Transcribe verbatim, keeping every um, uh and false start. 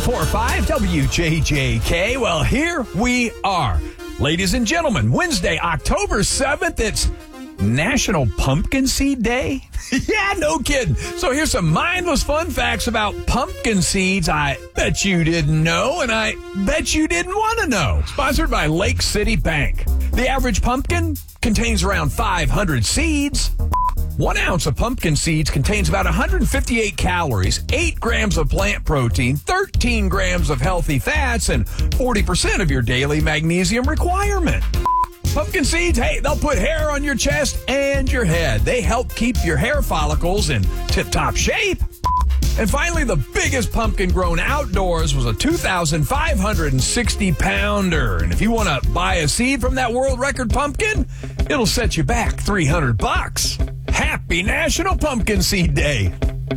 four five W J J K. Well, here we are. Ladies and gentlemen, Wednesday, October seventh, it's National Pumpkin Seed Day. Yeah, no kidding. So here's some mindless fun facts about pumpkin seeds I bet you didn't know, and I bet you didn't want to know. Sponsored by Lake City Bank. The average pumpkin contains around five hundred seeds. One ounce of pumpkin seeds contains about one hundred fifty-eight calories, eight grams of plant protein, thirteen grams of healthy fats, and forty percent of your daily magnesium requirement. Pumpkin seeds, hey, they'll put hair on your chest and your head. They help keep your hair follicles in tip-top shape. And finally, the biggest pumpkin grown outdoors was a two thousand five hundred sixty pounder. And if you want to buy a seed from that world record pumpkin, it'll set you back three hundred bucks. Happy National Pumpkin Seed Day.